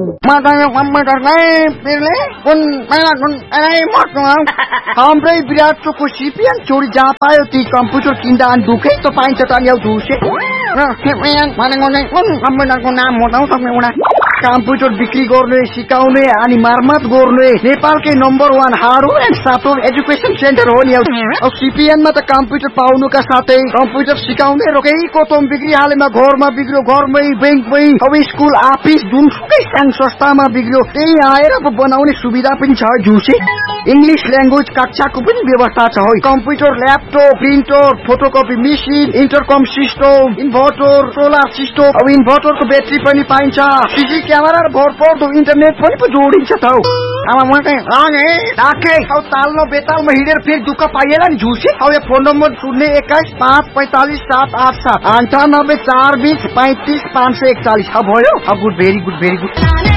हाम्रै विराट चोकको सिपिएन छोरी जहाँ पायो ती कम्प्युटर किन्दा अनि दुखै त पाइन्छ त नि धुसे कम्प्युटरको नाम बताउ तपाईँ कम्प्युटर बिक्री गर्ने सिकाउने अनि मर्मत गर्ने नेपालकै number 1 hardware and software education centre हो नि। अब सिपिएनमा त कम्प्युटर पाउनुका साथै कम्प्युटर सिकाउने रोकेको तम बिक्री हालेमा घरमा बिग्रियो घरमै बैंकमै अब स्कुल अफिस जुनसुकै संघ संस्थामा बिग्रियो त्यही आएर बनाउने सुविधा पनि छ जुसे। इंग्लिश ल्याङ्ग्वेज कक्षाको पनि व्यवस्था छ हो। Computer laptop printer photocopy machine इन्टरकम system inverter solar system अब इन्भर्टरको ब्याट्री पनि पाइन्छ सीसी क्यामेरा र भरपर्दो इन्टरनेट पनि जोडिन्छ त हो। तालमा बेतालमा हिँडेर फेरि दुःख पाइएला नि झुसे। अब यो फोन नम्बर 021-545-787 98 420 35 541 भयो। Good very good very good.